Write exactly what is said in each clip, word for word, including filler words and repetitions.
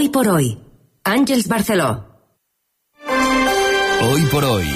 Hoy por hoy. Àngels Barceló. Hoy por hoy.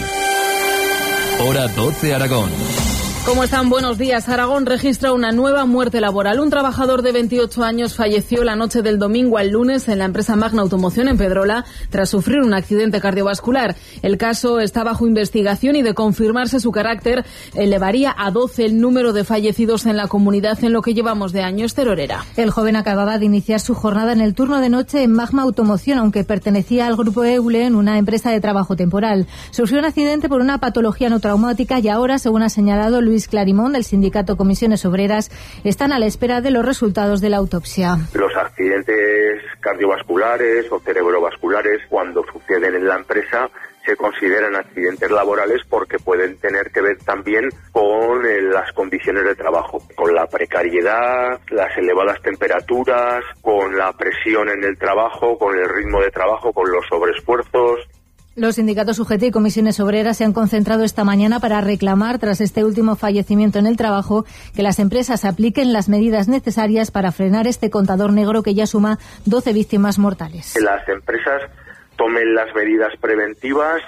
Hora doce Aragón. ¿Cómo están? Buenos días. Aragón registra una nueva muerte laboral. Un trabajador de veintiocho años falleció la noche del domingo al lunes en la empresa Magna Automoción en Pedrola tras sufrir un accidente cardiovascular. El caso está bajo investigación y de confirmarse su carácter elevaría a doce el número de fallecidos en la comunidad en lo que llevamos de año. Esther Orera. El joven acababa de iniciar su jornada en el turno de noche en Magna Automoción, aunque pertenecía al grupo Eulen, una empresa de trabajo temporal. Sufrió un accidente por una patología no traumática y ahora, según ha señalado Luis Clarimón, del sindicato Comisiones Obreras, están a la espera de los resultados de la autopsia. Los accidentes cardiovasculares o cerebrovasculares, cuando suceden en la empresa, se consideran accidentes laborales porque pueden tener que ver también con eh, las condiciones de trabajo, con la precariedad, las elevadas temperaturas, con la presión en el trabajo, con el ritmo de trabajo, con los sobreesfuerzos. Los sindicatos U G T y Comisiones Obreras se han concentrado esta mañana para reclamar, tras este último fallecimiento en el trabajo, que las empresas apliquen las medidas necesarias para frenar este contador negro que ya suma doce víctimas mortales. Que las empresas tomen las medidas preventivas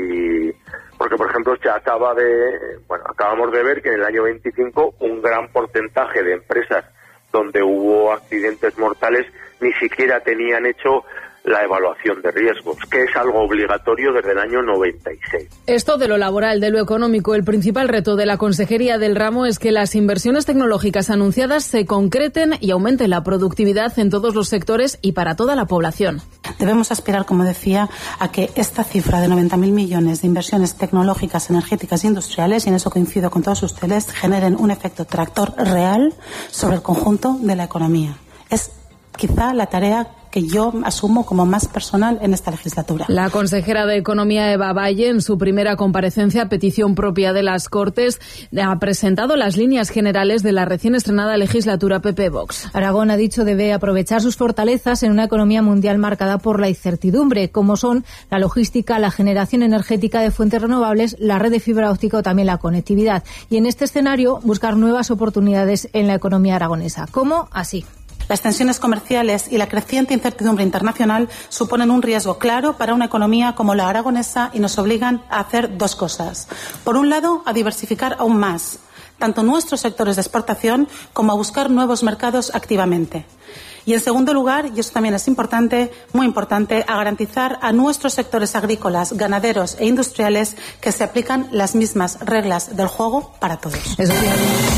y porque, por ejemplo, ya acaba de, bueno, acabamos de ver que en el año veinticinco un gran porcentaje de empresas donde hubo accidentes mortales ni siquiera tenían hecho la evaluación de riesgos, que es algo obligatorio desde el año noventa y seis. Esto de lo laboral, de lo económico, el principal reto de la Consejería del ramo es que las inversiones tecnológicas anunciadas se concreten y aumente la productividad en todos los sectores y para toda la población. Debemos aspirar, como decía, a que esta cifra de noventa mil millones de inversiones tecnológicas, energéticas e industriales, y en eso coincido con todos ustedes, generen un efecto tractor real sobre el conjunto de la economía. Es quizá la tarea que yo asumo como más personal en esta legislatura. La consejera de Economía, Eva Valle, en su primera comparecencia a petición propia de las Cortes, ha presentado las líneas generales de la recién estrenada legislatura P P-Vox. Aragón, ha dicho, debe aprovechar sus fortalezas en una economía mundial marcada por la incertidumbre, como son la logística, la generación energética de fuentes renovables, la red de fibra óptica o también la conectividad. Y en este escenario, buscar nuevas oportunidades en la economía aragonesa. ¿Cómo? Así. Las tensiones comerciales y la creciente incertidumbre internacional suponen un riesgo claro para una economía como la aragonesa y nos obligan a hacer dos cosas. Por un lado, a diversificar aún más, tanto nuestros sectores de exportación como a buscar nuevos mercados activamente. Y en segundo lugar, y eso también es importante, muy importante, a garantizar a nuestros sectores agrícolas, ganaderos e industriales que se aplican las mismas reglas del juego para todos. Eso sí.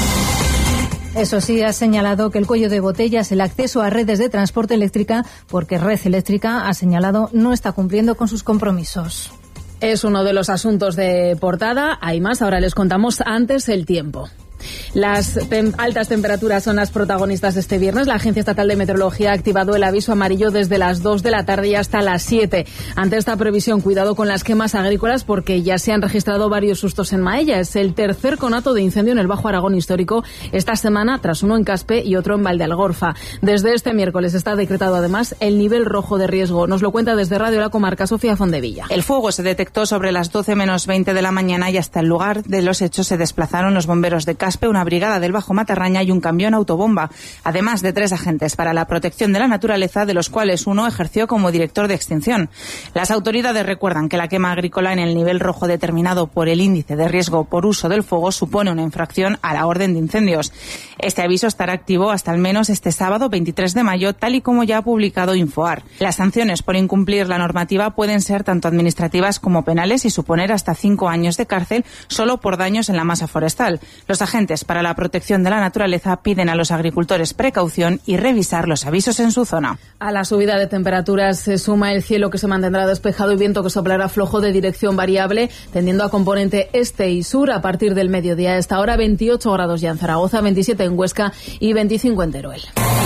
Eso sí, ha señalado que el cuello de botella es el acceso a redes de transporte eléctrica, porque Red Eléctrica, ha señalado, no está cumpliendo con sus compromisos. Es uno de los asuntos de portada. Hay más, ahora les contamos antes el tiempo. Las tem- altas temperaturas son las protagonistas este viernes. La Agencia Estatal de Meteorología ha activado el aviso amarillo desde las dos de la tarde y hasta las siete. Ante esta previsión, cuidado con las quemas agrícolas porque ya se han registrado varios sustos en Maella. Es el tercer conato de incendio en el Bajo Aragón histórico esta semana, tras uno en Caspe y otro en Valdealgorfa. Desde este miércoles está decretado además el nivel rojo de riesgo. Nos lo cuenta desde Radio La Comarca Sofía Fondevilla. El fuego se detectó sobre las doce menos veinte de la mañana y hasta el lugar de los hechos se desplazaron los bomberos de Caspe, una brigada del Bajo Matarraña y un camión autobomba, además de tres agentes para la protección de la naturaleza, de los cuales uno ejerció como director de extinción. Las autoridades recuerdan que la quema agrícola en el nivel rojo determinado por el índice de riesgo por uso del fuego supone una infracción a la orden de incendios. Este aviso estará activo hasta al menos este sábado veintitrés de mayo, tal y como ya ha publicado Infoar. Las sanciones por incumplir la normativa pueden ser tanto administrativas como penales y suponer hasta cinco años de cárcel solo por daños en la masa forestal. Los agentes para la protección de la naturaleza piden a los agricultores precaución y revisar los avisos en su zona. A la subida de temperaturas se suma el cielo, que se mantendrá despejado, y viento que soplará flojo de dirección variable, tendiendo a componente este y sur a partir del mediodía. A esta hora veintiocho grados ya en Zaragoza, veintisiete en Huesca y veinticinco en Teruel.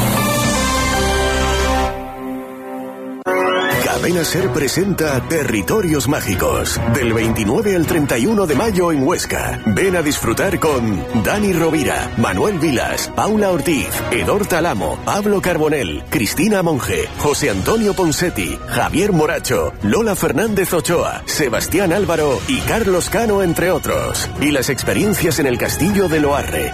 Cadena SER presenta Territorios Mágicos, del veintinueve al treinta y uno de mayo en Huesca. Ven a disfrutar con Dani Rovira, Manuel Vilas, Paula Ortiz, Edor Talamo, Pablo Carbonell, Cristina Monge, José Antonio Ponsetti, Javier Moracho, Lola Fernández Ochoa, Sebastián Álvaro y Carlos Cano, entre otros. Y las experiencias en el Castillo de Loarre,